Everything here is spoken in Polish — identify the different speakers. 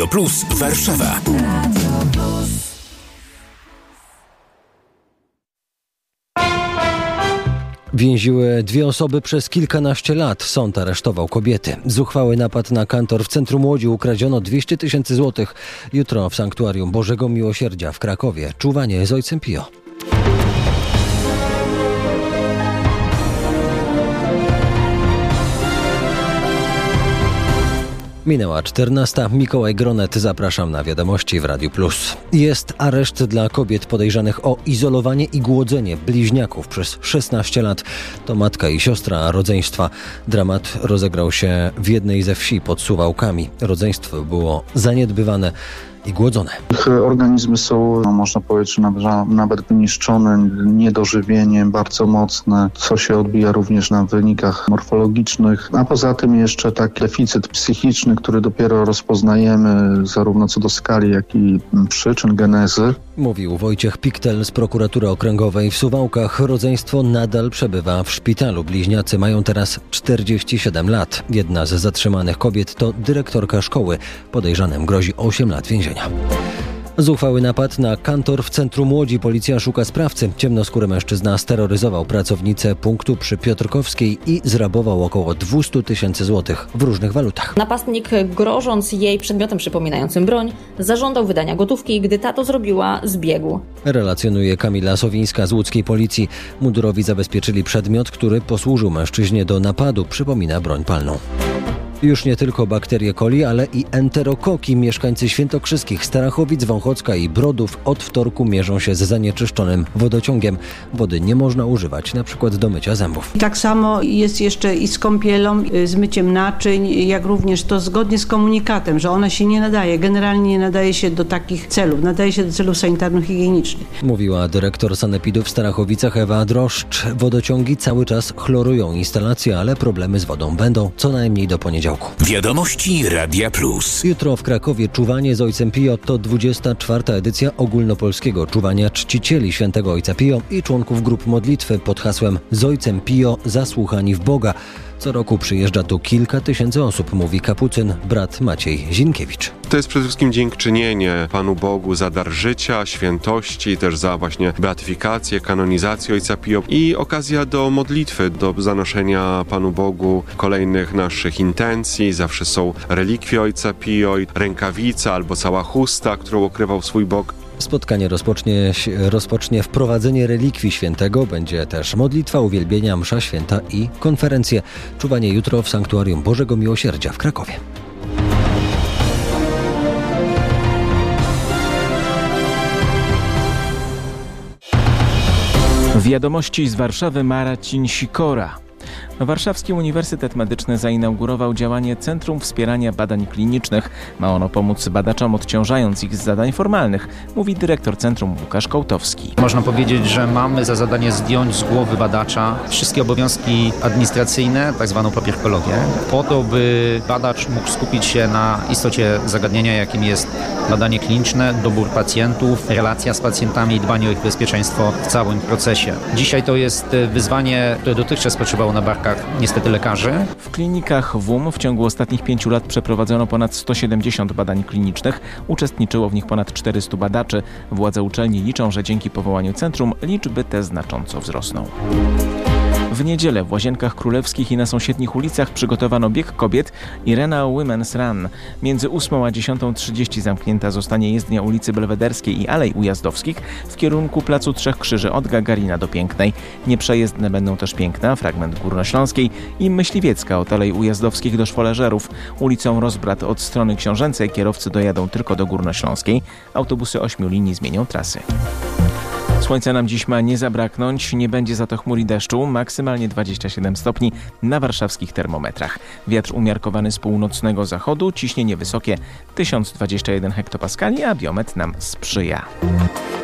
Speaker 1: Plus Warszawa.
Speaker 2: Więziły dwie osoby przez kilkanaście lat. Sąd aresztował kobiety. Zuchwały napad na kantor w centrum Łodzi. Ukradziono 200 000 złotych. Jutro w Sanktuarium Bożego Miłosierdzia w Krakowie. Czuwanie z ojcem Pio. Minęła 14. Mikołaj Gronet. Zapraszam na wiadomości w Radiu Plus. Jest areszt dla kobiet podejrzanych o izolowanie i głodzenie bliźniaków przez 16 lat. To matka i siostra rodzeństwa. Dramat rozegrał się w jednej ze wsi pod Suwałkami. Rodzeństwo było zaniedbywane i głodzone.
Speaker 3: Ich organizmy są, można powiedzieć, nawet wyniszczone, niedożywieniem bardzo mocne, co się odbija również na wynikach morfologicznych. A poza tym jeszcze taki deficyt psychiczny, który dopiero rozpoznajemy zarówno co do skali, jak i przyczyn, genezy.
Speaker 2: Mówił Wojciech Piktel z Prokuratury Okręgowej w Suwałkach. Rodzeństwo nadal przebywa w szpitalu. Bliźniacy mają teraz 47 lat. Jedna z zatrzymanych kobiet to dyrektorka szkoły. Podejrzanym grozi 8 lat więzienia. Zuchwały napad na kantor w centrum Łodzi. Policja szuka sprawcy. Ciemnoskóry mężczyzna steroryzował pracownicę punktu przy Piotrkowskiej i zrabował około 200 000 złotych w różnych walutach.
Speaker 4: Napastnik, grożąc jej przedmiotem przypominającym broń, zażądał wydania gotówki, gdy ta to zrobiła, zbiegł.
Speaker 2: Relacjonuje Kamila Sowińska z łódzkiej policji. Mundurowi zabezpieczyli przedmiot, który posłużył mężczyźnie do napadu. Przypomina broń palną. Już nie tylko bakterie coli, ale i enterokoki. Mieszkańcy Świętokrzyskich, Starachowic, Wąchocka i Brodów od wtorku mierzą się z zanieczyszczonym wodociągiem. Wody nie można używać, na przykład do mycia zębów.
Speaker 5: Tak samo jest jeszcze i z kąpielą, z myciem naczyń, jak również to zgodnie z komunikatem, że ona się nie nadaje, generalnie nie nadaje się do takich celów, nadaje się do celów sanitarno-higienicznych. Mówiła
Speaker 2: dyrektor sanepidu w Starachowicach Ewa Droszcz. Wodociągi cały czas chlorują instalacje, ale problemy z wodą będą co najmniej do poniedziałku.
Speaker 1: Wiadomości Radia Plus.
Speaker 2: Jutro w Krakowie czuwanie z ojcem Pio. To 24. edycja ogólnopolskiego czuwania czcicieli świętego ojca Pio i członków grup modlitwy pod hasłem Z ojcem Pio zasłuchani w Boga. Co roku przyjeżdża tu kilka tysięcy osób, mówi kapucyn brat Maciej Zinkiewicz.
Speaker 6: To jest przede wszystkim dziękczynienie Panu Bogu za dar życia, świętości, też za właśnie beatyfikację, kanonizację Ojca Pio i okazja do modlitwy, do zanoszenia Panu Bogu kolejnych naszych intencji. Zawsze są relikwie Ojca Pio, rękawica albo cała chusta, którą okrywał swój bok.
Speaker 2: Spotkanie rozpocznie wprowadzenie relikwii świętego. Będzie też modlitwa, uwielbienia, msza święta i konferencje. Czuwanie jutro w Sanktuarium Bożego Miłosierdzia w Krakowie.
Speaker 7: Wiadomości z Warszawy. Marcin Sikora. Warszawski Uniwersytet Medyczny zainaugurował działanie Centrum Wspierania Badań Klinicznych. Ma ono pomóc badaczom, odciążając ich z zadań formalnych, mówi dyrektor centrum Łukasz Kołtowski.
Speaker 8: Można powiedzieć, że mamy za zadanie zdjąć z głowy badacza wszystkie obowiązki administracyjne, tak zwaną papierkologię, po to, by badacz mógł skupić się na istocie zagadnienia, jakim jest badanie kliniczne, dobór pacjentów, relacja z pacjentami i dbanie o ich bezpieczeństwo w całym procesie. Dzisiaj to jest wyzwanie, które dotychczas spoczywało na barkach niestety lekarzy.
Speaker 7: W klinikach WUM w ciągu ostatnich 5 lat przeprowadzono ponad 170 badań klinicznych. Uczestniczyło w nich ponad 400 badaczy. Władze uczelni liczą, że dzięki powołaniu centrum liczby te znacząco wzrosną. W niedzielę w Łazienkach Królewskich i na sąsiednich ulicach przygotowano bieg kobiet Irena Women's Run. Między 8 a 10:30 zamknięta zostanie jezdnia ulicy Belwederskiej i Alei Ujazdowskich w kierunku Placu Trzech Krzyży od Gagarina do Pięknej. Nieprzejezdne będą też Piękna, fragment Górnośląskiej i Myśliwiecka od Alei Ujazdowskich do Szwoleżerów. Ulicą Rozbrat od strony Książęcej kierowcy dojadą tylko do Górnośląskiej. Autobusy 8 linii zmienią trasy. Słońca nam dziś ma nie zabraknąć, nie będzie za to chmur i deszczu, maksymalnie 27 stopni na warszawskich termometrach. Wiatr umiarkowany z północnego zachodu, ciśnienie wysokie 1021 hektopaskali, a biometr nam sprzyja.